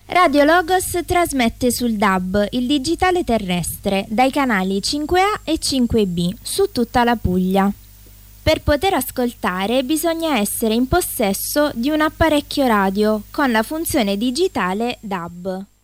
Radio Logos trasmette sul DAB, il digitale terrestre, dai canali 5A e 5B su tutta la Puglia. Per poter ascoltare bisogna essere in possesso di un apparecchio radio con la funzione digitale DAB.